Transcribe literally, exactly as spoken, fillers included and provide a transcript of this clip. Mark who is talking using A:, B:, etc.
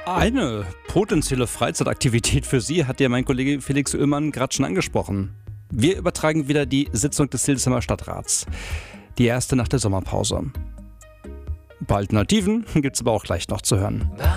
A: Eine potenzielle Freizeitaktivität für Sie hat ja mein Kollege Felix Oehlmann gerade schon angesprochen. Wir übertragen wieder die Sitzung des Hildesheimer Stadtrats. Die erste nach der Sommerpause. Ein paar Alternativen gibt es aber auch gleich noch zu hören.